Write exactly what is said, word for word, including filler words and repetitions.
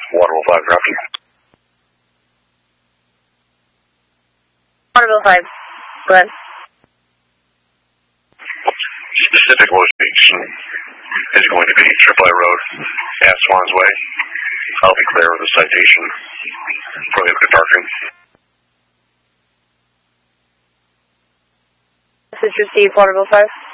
Waterville five, copy. Waterville five, go ahead. Specific location is going to be Triple A Road, at Swans Way. I'll be clear with the citation prohibited parking. Message received, Waterville five.